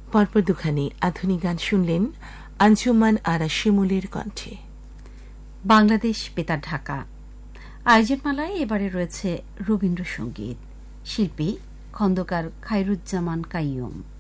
পরপর দুখানি আধুনিক গান শুনলেন আঞ্জুমান আরা শিমুলের কণ্ঠে। বাংলাদেশ বেতার ঢাকা আয়োজনমালায় এবারে রয়েছে রবীন্দ্রসঙ্গীত, শিল্পী খন্দকার খায়রুজ্জামান কাইয়ুম।